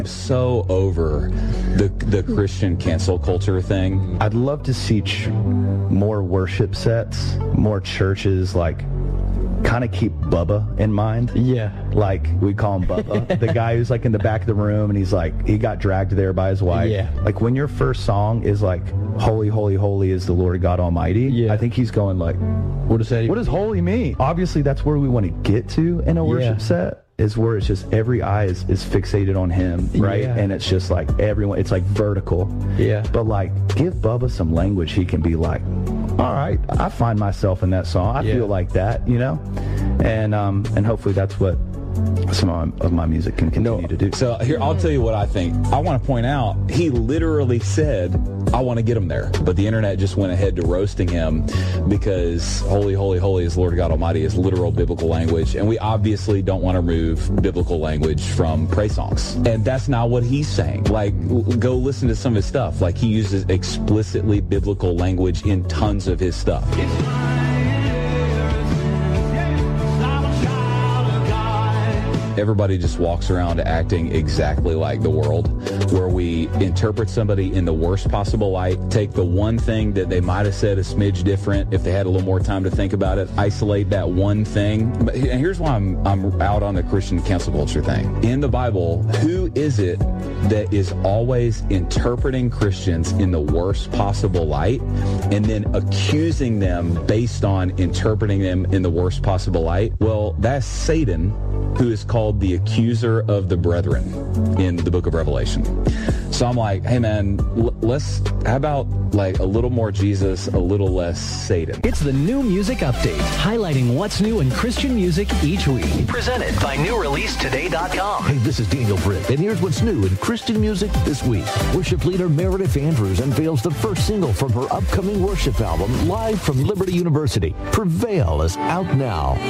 So over the Christian cancel culture thing. I'd love to see more worship sets, more churches, like, kind of keep Bubba in mind. Yeah. Like, we call him Bubba. The guy who's, like, in the back of the room, and he's, like, he got dragged there by his wife. Yeah. Like, when your first song is, like, Holy, Holy, Holy is the Lord God Almighty, yeah. I think he's going, like, what does holy mean? Obviously, that's where we want to get to in a worship set, is where it's just every eye is fixated on him, right? Yeah. And it's just, like, everyone, it's, like, vertical. Yeah. But, like, give Bubba some language he can be like, all right, I find myself in that song. I feel like that, you know? And hopefully that's what some of my music can continue to do. So here, I'll tell you what I think. I want to point out, he literally said, I want to get him there. But the internet just went ahead to roasting him because Holy, Holy, Holy is Lord God Almighty is literal biblical language. And we obviously don't want to remove biblical language from praise songs. And that's not what he's saying. Like, go listen to some of his stuff. Like, he uses explicitly biblical language in tons of his stuff. Everybody just walks around acting exactly like the world, where we interpret somebody in the worst possible light, take the one thing that they might have said a smidge different if they had a little more time to think about it, isolate that one thing. But here's why I'm out on the Christian cancel culture thing. In the Bible, who is it that is always interpreting Christians in the worst possible light and then accusing them based on interpreting them in the worst possible light? Well, that's Satan, who is called the accuser of the brethren in the book of Revelation. So I'm like, hey man, how about like a little more Jesus, a little less Satan? It's the New Music Update, highlighting what's new in Christian music each week. Presented by NewReleaseToday.com. Hey, this is Daniel Britt, and here's what's new in Christian music this week. Worship leader Meredith Andrews unveils the first single from her upcoming worship album, live from Liberty University. Prevail is out now.